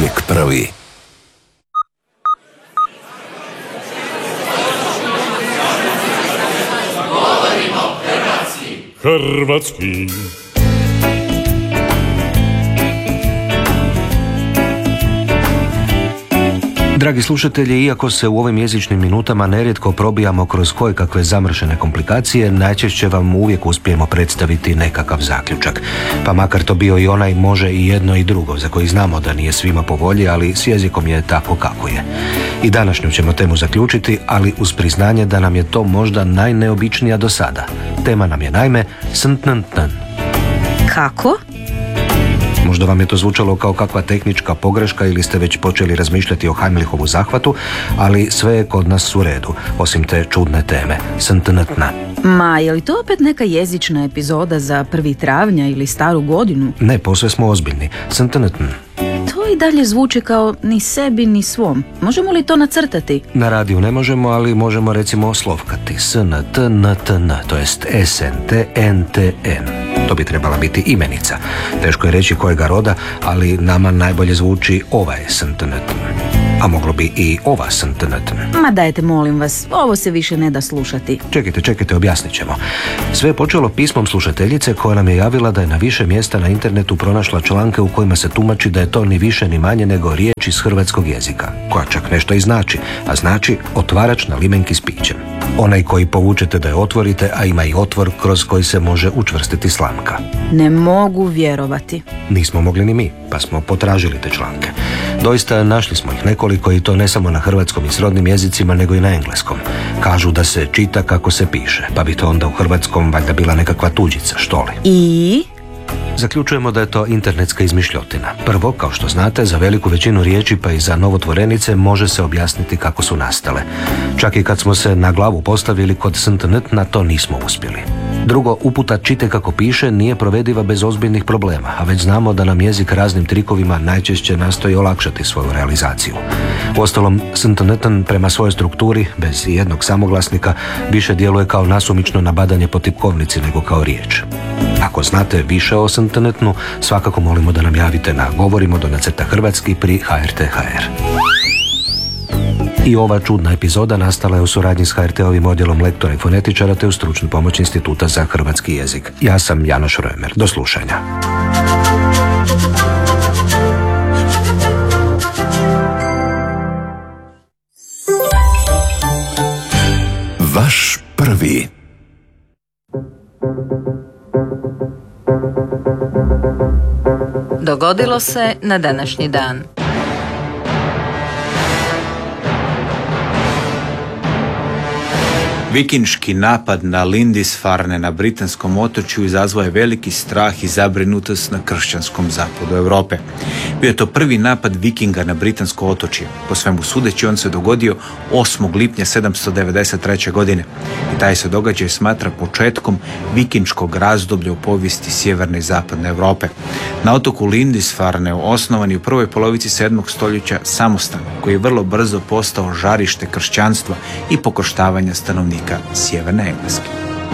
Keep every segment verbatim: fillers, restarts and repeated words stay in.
uvijek prvi. Hrvatski. Dragi slušatelji, iako se u ovim jezičnim minutama nerijetko probijamo kroz kojekakve zamršene komplikacije, najčešće vam uvijek uspijemo predstaviti nekakav zaključak. Pa makar to bio i onaj može i jedno i drugo, za koji znamo da nije svima po volji, ali s jezikom je tako kako je. I današnju ćemo temu zaključiti, ali uz priznanje da nam je to možda najneobičnija do sada. Tema nam je naime sntntn. Kako? Možda vam je to zvučalo kao kakva tehnička pogreška ili ste već počeli razmišljati o Heimlichovu zahvatu, ali sve je kod nas u redu, osim te čudne teme, sntntna. Ma, je li to opet neka jezična epizoda za prvi travnja ili staru godinu? Ne, posve smo ozbiljni. Sntntn. To i dalje zvuči kao ni sebi ni svom. Možemo li to nacrtati? Na radiju ne možemo, ali možemo recimo slovkati. S-N-T-N-T-N, to jest S-N-T-N-T-N. To bi trebala biti imenica. Teško je reći kojega roda, ali nama najbolje zvuči ovaj sntntn. A moglo bi i ova sntntn. Ma dajte, molim vas, ovo se više ne da slušati. Čekajte, čekajte, objasnit ćemo. Sve je počelo pismom slušateljice koja nam je javila da je na više mjesta na internetu pronašla članke u kojima se tumači da je to ni više ni manje nego riječ iz hrvatskog jezika, koja čak nešto i znači, a znači otvarač na limenki s pićem. Onaj koji povučete da je otvorite, a ima i otvor kroz koji se može učvrstiti slamka. Ne mogu vjerovati. Nismo mogli ni mi, pa smo potražili te članke. Doista našli smo ih nekoliko i to ne samo na hrvatskom i srodnim jezicima, nego i na engleskom. Kažu da se čita kako se piše, pa bi to onda u hrvatskom valjda bila nekakva tuđica, što li? I? Zaključujemo da je to internetska izmišljotina. Prvo, kao što znate, za veliku većinu riječi pa i za novotvorenice može se objasniti kako su nastale. Čak i kad smo se na glavu postavili kod sntntna, to nismo uspjeli. Drugo, uputa čite kako piše nije provediva bez ozbiljnih problema, a već znamo da nam jezik raznim trikovima najčešće nastoji olakšati svoju realizaciju. Uostalom, sntntn prema svojoj strukturi, bez jednog samoglasnika, više djeluje kao nasumično nabadanje po tipkovnici nego kao riječ. Ako znate više o sntntnu, svakako molimo da nam javite na govorimo do nacrta hrvatski pri H R T H R. I ova čudna epizoda nastala je u suradnji s H R T-ovim odjelom lektora i fonetičara te u stručnu pomoć Instituta za hrvatski jezik. Ja sam Janoš Römer. Do slušanja. Vaš prvi. Dogodilo se na današnji dan. Vikinški napad na Lindisfarne na britanskom otočju izazvao je veliki strah i zabrinutost na kršćanskom zapadu Europe. Bio je to prvi napad Vikinga na britansko otočje. Po svemu sudeći on se dogodio osmog lipnja sedamsto devedeset treće. godine. I taj se događaj smatra početkom vikinškog razdoblja u povijesti sjeverne i zapadne Europe. Na otoku Lindisfarne osnovan je u prvoj polovici sedmog stoljeća samostan koji je vrlo brzo postao žarište kršćanstva i pokoštavanja stanovnika sjeverne Engleske.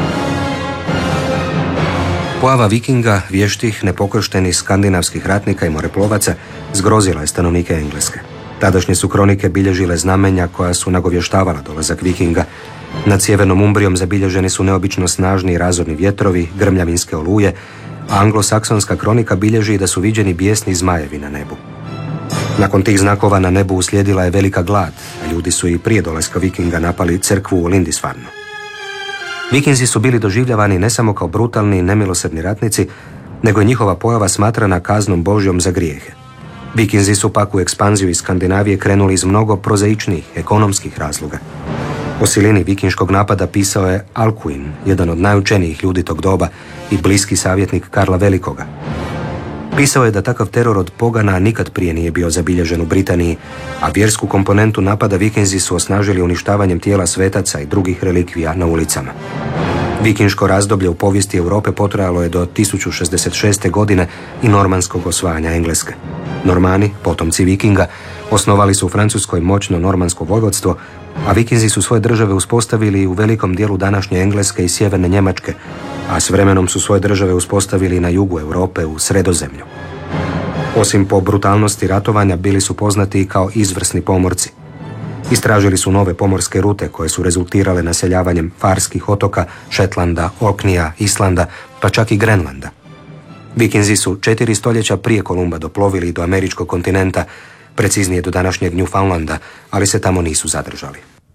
Pojava Vikinga, vještih, nepokrštenih skandinavskih ratnika i moreplovaca zgrozila je stanovnike Engleske. Tadašnje su kronike bilježile znamenja koja su nagovještavala dolazak Vikinga. Nad sjevernom Umbrijom zabilježeni su neobično snažni i razorni vjetrovi, grmljavinske oluje, a anglosaksonska kronika bilježi da su viđeni bijesni zmajevi na nebu. Nakon tih znakova na nebu uslijedila je velika glad, a ljudi su i prije dolaska Vikinga napali crkvu u Lindisfarnu. Vikinzi su bili doživljavani ne samo kao brutalni i nemilosrdni ratnici, nego je njihova pojava smatrana kaznom Božjom za grijehe. Vikinzi su pak u ekspanziju iz Skandinavije krenuli iz mnogo prozaičnijih ekonomskih razloga. O silini vikinškog napada pisao je Alcuin, jedan od najučenijih ljudi tog doba i bliski savjetnik Karla Velikoga. Pisao je da takav teror od pogana nikad prije nije bio zabilježen u Britaniji, a vjersku komponentu napada Vikinzi su osnažili uništavanjem tijela svetaca i drugih relikvija na ulicama. Vikinško razdoblje u povijesti Europe potrajalo je do tisuću šezdeset šeste. godine i normanskog osvajanja Engleske. Normani, potomci Vikinga, osnovali su u Francuskoj moćno normansko vojvodstvo, a Vikinzi su svoje države uspostavili u velikom dijelu današnje Engleske i sjeverne Njemačke, a s vremenom su svoje države uspostavili na jugu Europe u Sredozemlju. Osim po brutalnosti ratovanja, bili su poznati i kao izvrsni pomorci. Istražili su nove pomorske rute koje su rezultirale naseljavanjem Farskih otoka, Šetlanda, Orknija, Islanda, pa čak i Grenlanda. Vikinzi su četiri stoljeća prije Kolumba doplovili do američkog kontinenta, preciznije do današnjeg Newfoundlanda, ali se tamo nisu zadržali.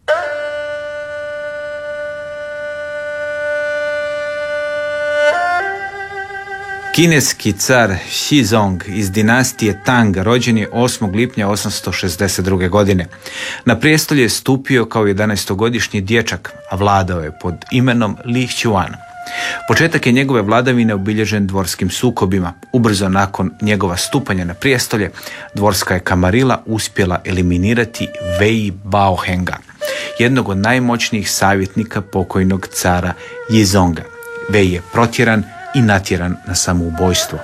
Kineski car Shizong iz dinastije Tang rođen je osmog lipnja osamsto šezdeset druge. godine. Na prijestolje je stupio kao jedanaestogodišnji dječak, a vladao je pod imenom Li Xuan. Početak je njegove vladavine obilježen dvorskim sukobima. Ubrzo nakon njegova stupanja na prijestolje, dvorska je kamarila uspjela eliminirati Wei Baohenga, jednog od najmoćnijih savjetnika pokojnog cara Yizonga. Wei je protjeran i natjeran na samoubojstvo.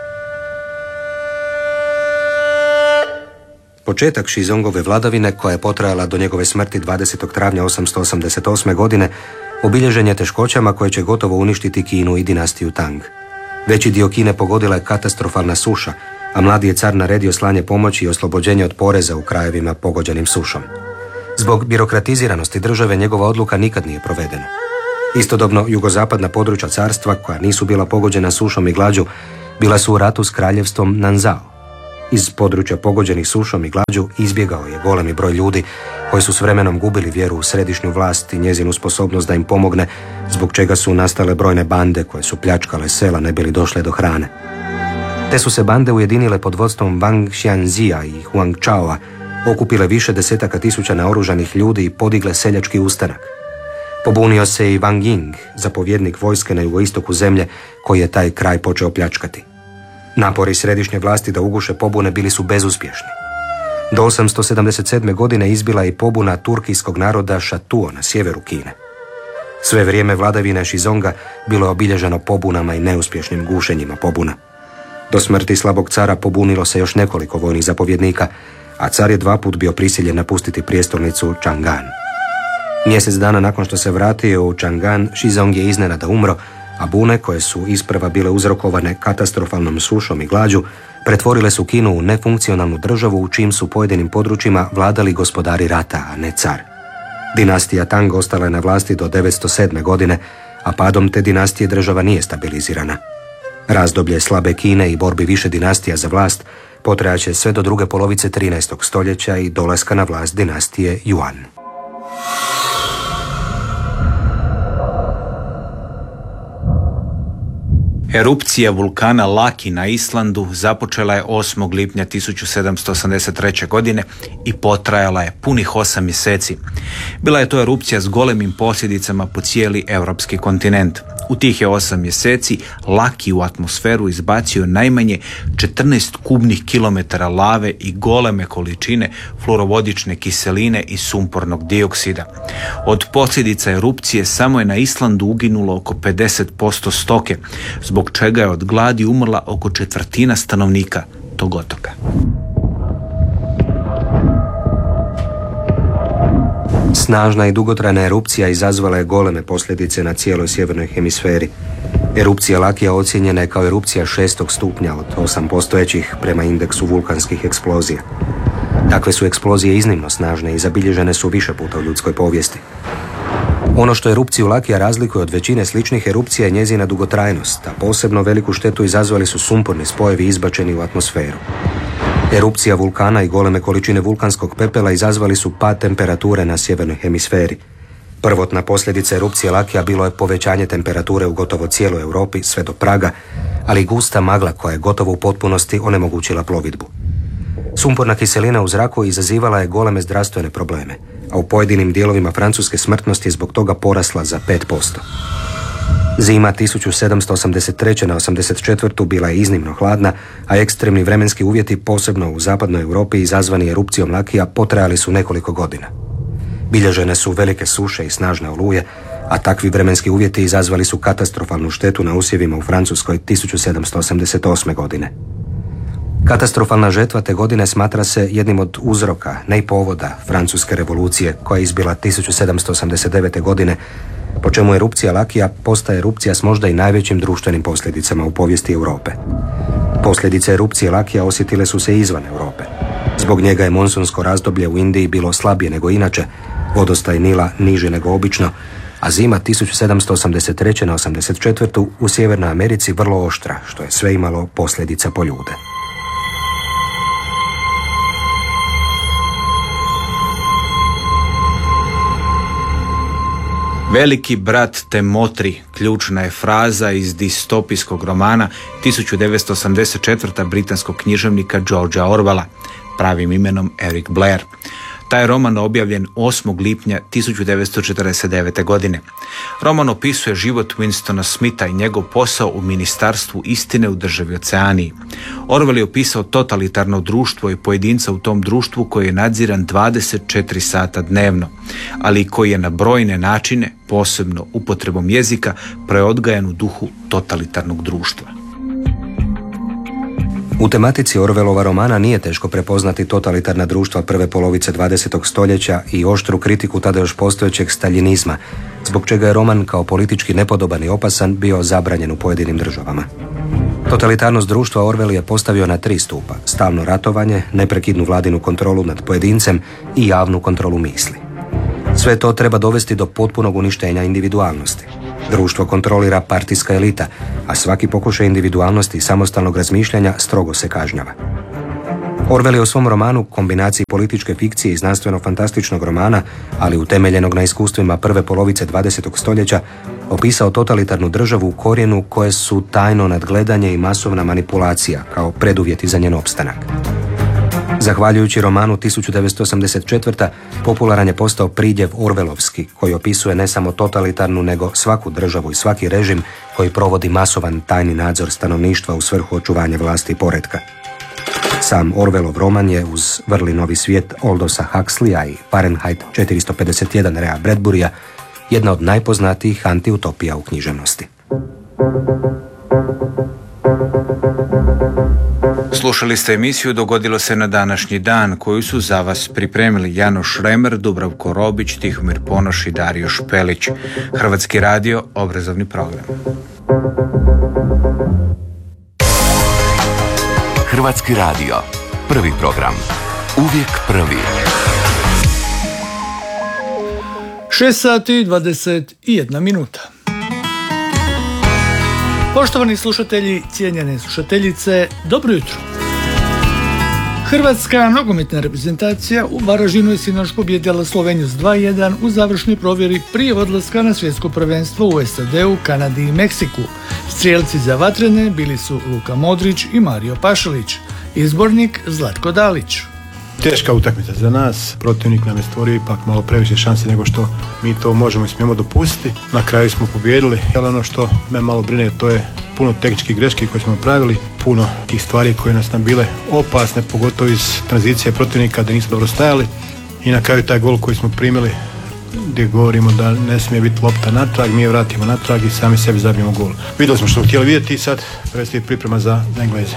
Početak Shizongove vladavine, koja je potrajala do njegove smrti dvadesetog travnja osamsto osamdeset osme. godine, obilježen je teškoćama koje će gotovo uništiti Kinu i dinastiju Tang. Veći dio Kine pogodila je katastrofalna suša, a mladi je car naredio slanje pomoći i oslobođenje od poreza u krajevima pogođenim sušom. Zbog birokratiziranosti države njegova odluka nikad nije provedena. Istodobno, jugozapadna područja carstva, koja nisu bila pogođena sušom i glađu, bila su u ratu s kraljevstvom Nanzao. Iz područja pogođenih sušom i glađu izbjegao je golemi broj ljudi koji su s vremenom gubili vjeru u središnju vlast i njezinu sposobnost da im pomogne, zbog čega su nastale brojne bande koje su pljačkale sela ne bili došle do hrane. Te su se bande ujedinile pod vodstvom Wang Xianzia i Huang Chaoa, okupile više desetaka tisuća naoružanih ljudi i podigle seljački ustanak. Pobunio se i Wang Ying, zapovjednik vojske na jugoistoku zemlje, koji je taj kraj počeo pljačkati. Napori središnje vlasti da uguše pobune bili su bezuspješni. Do osamsto sedamdeset sedme. godine izbila je i pobuna turkijskog naroda Šatuo na sjeveru Kine. Sve vrijeme vladavine Shizonga bilo je obilježeno pobunama i neuspješnim gušenjima pobuna. Do smrti slabog cara pobunilo se još nekoliko vojnih zapovjednika, a car je dva put bio prisiljen napustiti prijestolnicu Chang'an. Mjesec dana nakon što se vratio u Chang'an, Shizong je iznenada umro, a bune, koje su isprva bile uzrokovane katastrofalnom sušom i glađu, pretvorile su Kinu u nefunkcionalnu državu u čijim su pojedinim područjima vladali gospodari rata, a ne car. Dinastija Tang ostala je na vlasti do devetsto sedme. godine, a padom te dinastije država nije stabilizirana. Razdoblje slabe Kine i borbi više dinastija za vlast potrajaće sve do druge polovice trinaestog. stoljeća i dolaska na vlast dinastije Yuan. Erupcija vulkana Laki na Islandu započela je osmog lipnja tisuću sedamsto osamdeset treće. godine i potrajala je punih osam mjeseci. Bila je to erupcija s golemim posljedicama po cijeli europski kontinent. U tih je osam mjeseci Laki u atmosferu izbacio najmanje četrnaest kubnih kilometara lave i goleme količine fluorovodične kiseline i sumpornog dioksida. Od posljedica erupcije samo je na Islandu uginulo oko pedeset posto stoke, zbog čega je od gladi umrla oko četvrtina stanovnika tog otoka. Snažna i dugotrajna erupcija izazvala je goleme posljedice na cijeloj sjevernoj hemisferi. Erupcija Lakija ocijenjena je kao erupcija šestog stupnja od osam postojećih prema indeksu vulkanskih eksplozija. Takve su eksplozije iznimno snažne i zabilježene su više puta u ljudskoj povijesti. Ono što erupciju Lakija razlikuje od većine sličnih erupcija je njezina dugotrajnost, a posebno veliku štetu izazvali su sumporni spojevi izbačeni u atmosferu. Erupcija vulkana i goleme količine vulkanskog pepela izazvali su pad temperature na sjevernoj hemisferi. Prvotna posljedica erupcije Lakija bilo je povećanje temperature u gotovo cijeloj Europi sve do Praga, ali i gusta magla koja je gotovo u potpunosti onemogućila plovidbu. Sumporna kiselina u zraku izazivala je goleme zdravstvene probleme, a u pojedinim dijelovima Francuske smrtnost je zbog toga porasla za pet posto. Zima tisuću sedamsto osamdeset treće. na osamdeset četvrtu. bila je iznimno hladna, a ekstremni vremenski uvjeti, posebno u zapadnoj Europi izazvani erupcijom Lakija, potrajali su nekoliko godina. Bilježene su velike suše i snažne oluje, a takvi vremenski uvjeti izazvali su katastrofalnu štetu na usjevima u Francuskoj tisuću sedamsto osamdeset osme. godine. Katastrofalna žetva te godine smatra se jednim od uzroka, ne i povoda, Francuske revolucije koja je izbila tisuću sedamsto osamdeset devete. godine, po čemu erupcija Lakija postaje erupcija s možda i najvećim društvenim posljedicama u povijesti Europe. Posljedice erupcije Lakija osjetile su se izvan Europe. Zbog njega je monsunsko razdoblje u Indiji bilo slabije nego inače, vodostaj Nila niži nego obično, a zima tisuću sedamsto osamdeset treće na osamdeset četvrtu u Sjevernoj Americi vrlo oštra, što je sve imalo posljedica po ljude. Veliki brat te motri, ključna je fraza iz distopijskog romana tisuću devetsto osamdeset četvrte britanskog književnika Georgea Orwella, pravim imenom Eric Blair. Taj je roman objavljen osmog lipnja tisuću devetsto četrdeset devete. godine. Roman opisuje život Winstona Smitha i njegov posao u Ministarstvu istine u državi Oceaniji. Orwell je opisao totalitarno društvo i pojedinca u tom društvu koji je nadziran dvadeset četiri sata dnevno, ali i koji je na brojne načine, posebno upotrebom jezika, preodgajan u duhu totalitarnog društva. U tematici Orwellova romana nije teško prepoznati totalitarna društva prve polovice dvadesetog stoljeća i oštru kritiku tada još postojećeg staljinizma, zbog čega je roman kao politički nepodoban i opasan bio zabranjen u pojedinim državama. Totalitarnost društva Orwell je postavio na tri stupa: stalno ratovanje, neprekidnu vladinu kontrolu nad pojedincem i javnu kontrolu misli. Sve to treba dovesti do potpunog uništenja individualnosti. Društvo kontrolira partijska elita, a svaki pokušaj individualnosti i samostalnog razmišljanja strogo se kažnjava. Orwell je u svom romanu, kombinaciji političke fikcije i znanstveno-fantastičnog romana, ali utemeljenog na iskustvima prve polovice dvadesetog stoljeća, opisao totalitarnu državu u korijenu koje su tajno nadgledanje i masovna manipulacija kao preduvjeti za njen opstanak. Zahvaljujući romanu tisuću devetsto osamdeset četvrte. popularan je postao pridjev Orwellovski, koji opisuje ne samo totalitarnu, nego svaku državu i svaki režim koji provodi masovan tajni nadzor stanovništva u svrhu očuvanja vlasti i poretka. Sam Orwellov roman je uz Vrli novi svijet Aldosa Huxleya i Fahrenheit četiristo pedeset jedan Raya Bradburya jedna od najpoznatijih antiutopija u književnosti. Slušali ste emisiju Dogodilo se na današnji dan, koju su za vas pripremili Janoš Remer, Dubravko Robić, Tihomir Ponoš i Dario Špelić. Hrvatski radio, obrazovni program. Hrvatski radio, prvi program. Uvijek prvi. šest sati dvadeset jedna minuta. Poštovani slušatelji, cijenjene slušateljice, dobro jutro. Hrvatska nogometna reprezentacija u Varaždinu je sinoć pobijedila Sloveniju s dva jedan u završnoj provjeri prije odlaska na svjetsko prvenstvo u S A D-u, Kanadi i Meksiku. Strijelci za vatrene bili su Luka Modrić i Mario Pašalić, izbornik Zlatko Dalić. Teška utakmica za nas, protivnik nam je stvorio ipak malo previše šanse nego što mi to možemo i smijemo dopustiti. Na kraju smo pobijedili, ali ono što me malo brine to je puno tehničkih greški koje smo pravili, puno tih stvari koje nas nam bile opasne, pogotovo iz tranzicije protivnika da nisu dobro stajali. I na kraju taj gol koji smo primili gdje govorimo da ne smije biti lopta natrag, mi je vratimo natrag i sami sebi zabijemo gol. Vidjeli smo što smo htjeli vidjeti i sad predstoji priprema za Engleze.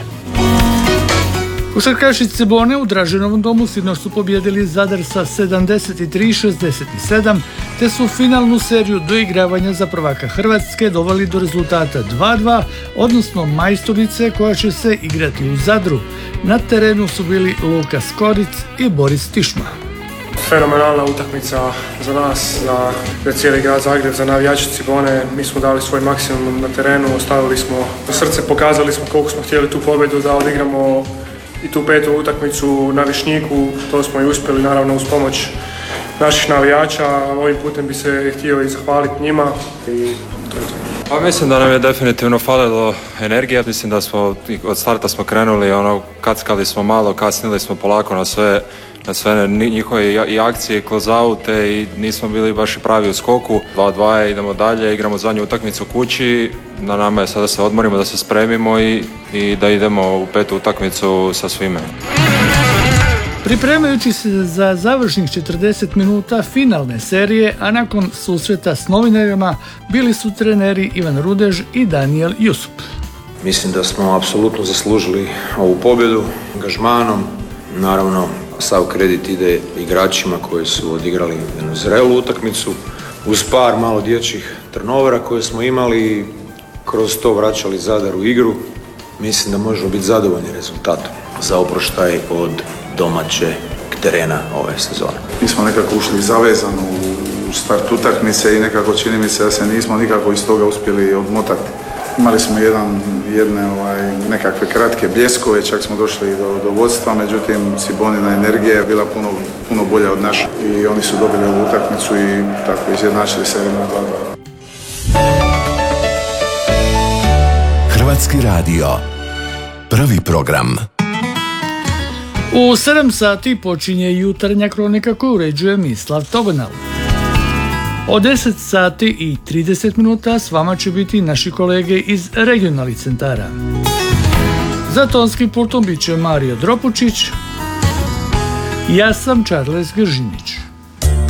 Košarkaši Cibone u Draženovom domu sinoć su pobijedili Zadar sa sedamdeset tri šezdeset sedam, te su finalnu seriju doigravanja za prvaka Hrvatske doveli do rezultata dva dva, odnosno majstorice koja će se igrati u Zadru. Na terenu su bili Luka Skoric i Boris Tišma. Fenomenalna utakmica za nas, za, za cijeli grad Zagreb, za navijače Cibone. Mi smo dali svoj maksimum na terenu, ostavili smo srce, pokazali smo koliko smo htjeli tu pobjedu da odigramo i tu petu utakmicu na Višnjiku. To smo i uspjeli, naravno uz pomoć naših navijača. Ovim putem bi se htio i zahvaliti njima i to je to. Pa mislim da nam je definitivno falilo energije. Mislim da smo od starta smo krenuli, ono, kackali smo malo, kasnili smo polako na sve, na sve njihove i akcije, close-oute i nismo bili baš i pravi u skoku. dva dva idemo dalje, igramo zadnju utakmicu kući. Na nama je sada da se odmorimo, da se spremimo i, i da idemo u petu utakmicu sa svime. Pripremajući se za završnih četrdeset minuta finalne serije, a nakon susreta s novinarima, bili su treneri Ivan Rudež i Daniel Jusup. Mislim da smo apsolutno zaslužili ovu pobjedu angažmanom. Naravno, sav kredit ide igračima koji su odigrali jednu zrelu utakmicu, uz par malo dječjih turnovera koje smo imali, kroz to vraćali Zadar u igru. mislim da možemo biti zadovoljni rezultatom za oproštaj od domaće terena ove sezone. Mi smo nekako ušli zavezano u start utakmice i nekako čini mi se da se nismo nikako iz toga uspjeli odmotati. Imali smo jedan, jedne ovaj, nekakve kratke bljeskove, čak smo došli do, do vodstva, međutim Cibonina energija je bila puno, puno bolja od naše i oni su dobili ovu utakmicu i tako izjednačili se na dva dva. Hrvatski radio. Prvi program. U sedam sati počinje jutarnja kronika koju uređuje Mislav Togonal. Od deset sati i trideset minuta s vama će biti naši kolege iz regionalnih centara. Za tonskim pultom bit će Mario Dropučić. Ja sam Charles Gržinić.